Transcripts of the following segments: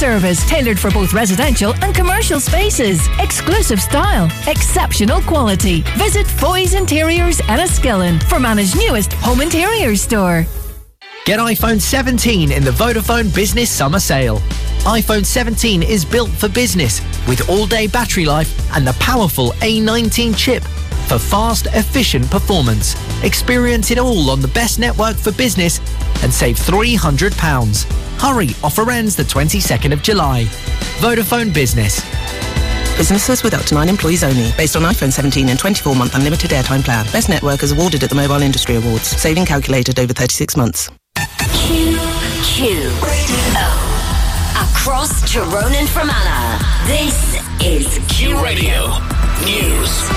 service tailored for both residential and commercial spaces. Exclusive style, exceptional quality. Visit Foy's Interiors Enniskillen for Managed newest home interiors store. Get iPhone 17 in the Vodafone Business Summer Sale. iPhone 17 is built for business with all-day battery life and the powerful A19 chip for fast, efficient performance. Experience it all on the best network for business and save £300. Hurry, offer ends the 22nd of July. Vodafone Business. Businesses with up to 9 employees only. Based on iPhone 17 and 24-month unlimited airtime plan. Best network is awarded at the Mobile Industry Awards. Saving calculated over 36 months. Q Radio. Across Tyrone and Fermanagh, this is Q Radio News.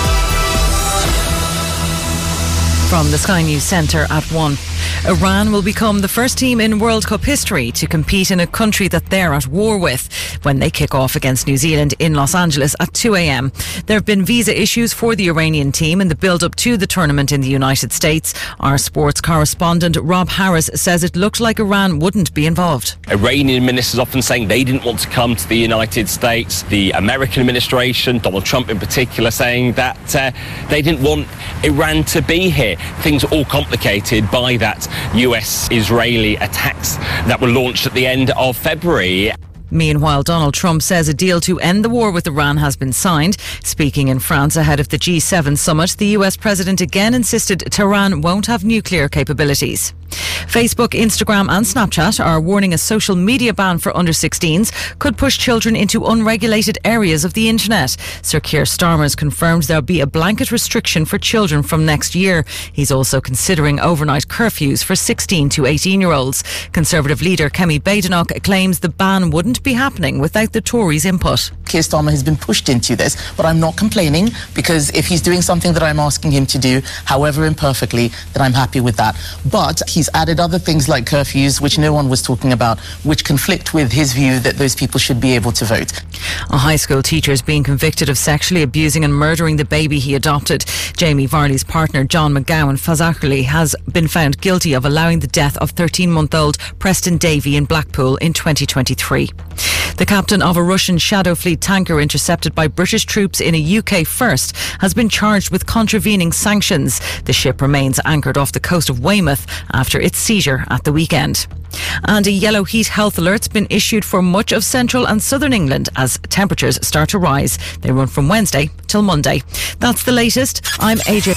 From the Sky News Centre at 1. Iran will become the first team in World Cup history to compete in a country that they're at war with when they kick off against New Zealand in Los Angeles at 2 a.m. There have been visa issues for the Iranian team in the build-up to the tournament in the United States. Our sports correspondent Rob Harris says it looked like Iran wouldn't be involved. Iranian ministers often saying they didn't want to come to the United States. The American administration, Donald Trump in particular, saying that they didn't want Iran to be here. Things are all complicated by that US-Israeli attacks that were launched at the end of February. Meanwhile, Donald Trump says a deal to end the war with Iran has been signed. Speaking in France ahead of the G7 summit, the US president again insisted Tehran won't have nuclear capabilities. Facebook, Instagram and Snapchat are warning a social media ban for under-16s could push children into unregulated areas of the internet. Sir Keir Starmer has confirmed there'll be a blanket restriction for children from next year. He's also considering overnight curfews for 16 to 18-year-olds. Conservative leader Kemi Badenoch claims the ban wouldn't be happening without the Tories' input. Keir Starmer has been pushed into this, but I'm not complaining, because if he's doing something that I'm asking him to do, however imperfectly, then I'm happy with that. But he's added other things like curfews, which no one was talking about, which conflict with his view that those people should be able to vote. A high school teacher is being convicted of sexually abusing and murdering the baby he adopted. Jamie Varley's partner, John McGowan Fazakli, has been found guilty of allowing the death of 13-month-old Preston Davey in Blackpool in 2023. The captain of a Russian Shadow Fleet tanker intercepted by British troops in a UK first has been charged with contravening sanctions. The ship remains anchored off the coast of Weymouth after its seizure at the weekend. And a yellow heat health alert's been issued for much of central and southern England as temperatures start to rise. They run from Wednesday till Monday. That's the latest. I'm AJ.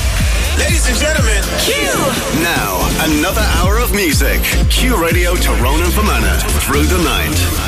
Ladies and gentlemen, Q! Now, another hour of music. Q Radio Tyrone and Fermanagh through the night.